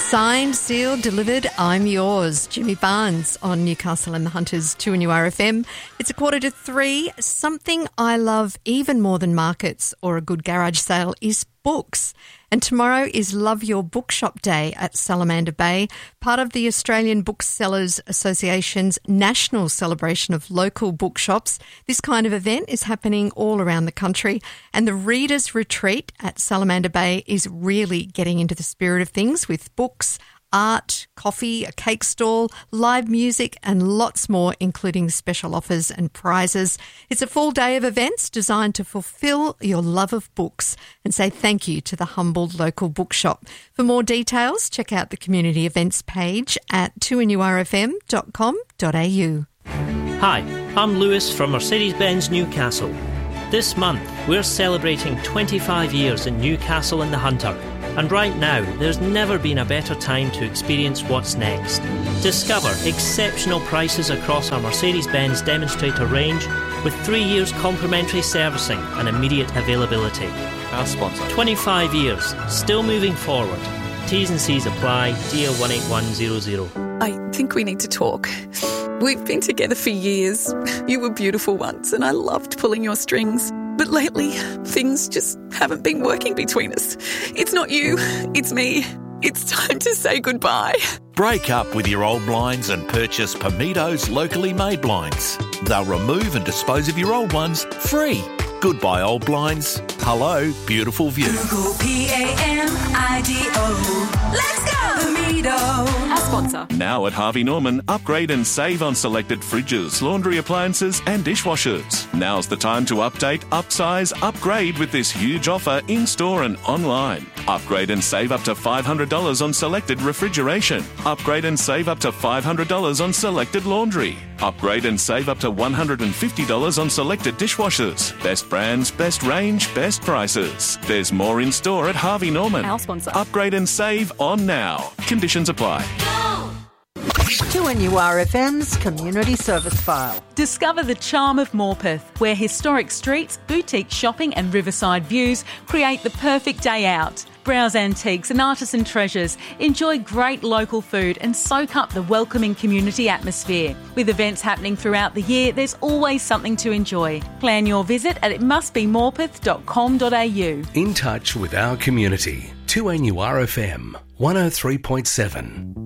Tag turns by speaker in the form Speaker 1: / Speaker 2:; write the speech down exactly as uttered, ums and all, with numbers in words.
Speaker 1: Signed, sealed, delivered, I'm yours. Jimmy Barnes on Newcastle and the Hunters, two N U R F M. It's a quarter to three. Something I love even more than markets or a good garage sale is books. And tomorrow is Love Your Bookshop Day at Salamander Bay, part of the Australian Booksellers Association's national celebration of local bookshops. This kind of event is happening all around the country, and the Readers Retreat at Salamander Bay is really getting into the spirit of things with books, art, coffee, a cake stall, live music and lots more, including special offers and prizes. It's a full day of events designed to fulfil your love of books and say thank you to the humble local bookshop. For more details, check out the community events page at two n u r f m dot com dot a u.
Speaker 2: Hi, I'm Lewis from Mercedes-Benz Newcastle. This month, we're celebrating twenty-five years in Newcastle and the Hunter. And right now, there's never been a better time to experience what's next. Discover exceptional prices across our Mercedes-Benz demonstrator range with three years complimentary servicing and immediate availability.
Speaker 3: Our sponsor.
Speaker 2: twenty-five years, still moving forward. T's and C's apply. D L one eight one zero zero.
Speaker 4: I think we need to talk. We've been together for years. You were beautiful once and I loved pulling your strings. But lately, things just haven't been working between us. It's not you, it's me. It's time to say goodbye.
Speaker 5: Break up with your old blinds and purchase Pamitos locally made blinds. They'll remove and dispose of your old ones free. Goodbye old blinds. Hello, beautiful view.
Speaker 6: Google P A M I D O. Let's go! Pamito.
Speaker 4: Our sponsor.
Speaker 3: Now at Harvey Norman, upgrade and save on selected fridges, laundry appliances and dishwashers. Now's the time to update, upsize, upgrade with this huge offer in-store and online. Upgrade and save up to five hundred dollars on selected refrigeration. Upgrade and save up to five hundred dollars on selected laundry. Upgrade and save up to one hundred fifty dollars on selected dishwashers. Best brands, best range, best prices. There's more in store at Harvey Norman.
Speaker 4: Our sponsor.
Speaker 3: Upgrade and save on now. Conditions apply.
Speaker 7: two N U R F M's Community Service File.
Speaker 8: Discover the charm of Morpeth, where historic streets, boutique shopping and riverside views create the perfect day out. Browse antiques and artisan treasures, enjoy great local food and soak up the welcoming community atmosphere. With events happening throughout the year, there's always something to enjoy. Plan your visit at it must be morpeth dot com dot a u.
Speaker 9: In touch with our community. two N U R F M one oh three point seven.